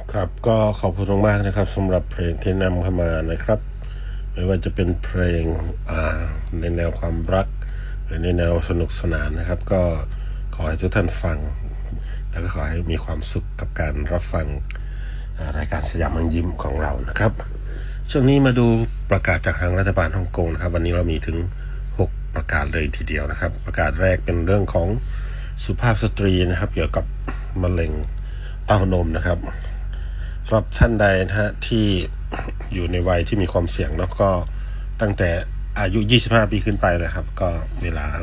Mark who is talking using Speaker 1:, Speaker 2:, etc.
Speaker 1: ครับก็ขอบคุณมากนะครับสำหรับเพลงที่นำเข้ามานะครับไม่ว่าจะเป็นเพลงในแนวความรักหรือในแนวสนุกสนานนะครับก็ขอให้ทุกท่านฟังแล้วก็ขอให้มีความสุขกับการรับฟังรายการสยามเมืองยิ้มของเรานะครับช่วงนี้มาดูประกาศจากทางรัฐบาลฮ่องกงนะครับวันนี้เรามีถึง6ประกาศเลยทีเดียวนะครับประกาศแรกเป็นเรื่องของสุภาพสตรีนะครับเกี่ยวกับมะเร็งเต้านมนะครับสำหรับท่านใดนะฮะที่อยู่ในวัยที่มีความเสี่ยงแล้วก็ตั้งแต่อายุ25 ปีขึ้นไปนะครับก็เวลา